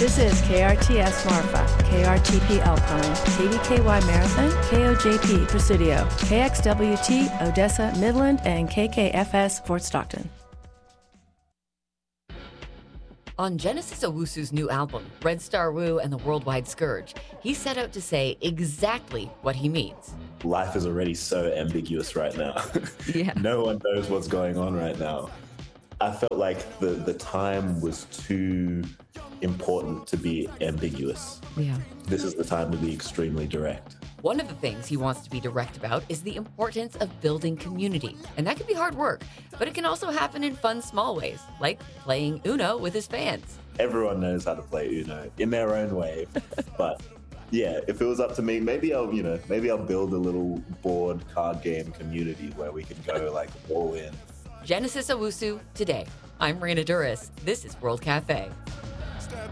This is KRTS Marfa, KRTP Alpine, KDKY Marathon, KOJP Presidio, KXWT Odessa Midland, and KKFS Fort Stockton. On Genesis Owusu's new album, Red Star Woo and the Worldwide Scourge, he set out to say exactly what he means. Life is already so ambiguous right now. Yeah. No one knows what's going on right now. I felt like the time was too important to be ambiguous. Yeah. This is the time to be extremely direct. One of the things he wants to be direct about is the importance of building community. And that can be hard work, but it can also happen in fun, small ways, like playing Uno with his fans. Everyone knows how to play Uno in their own way. But yeah, if it was up to me, maybe I'll build a little board card game community where we can go like all in. Genesis Owusu today. I'm Marina Duras. This is World Cafe.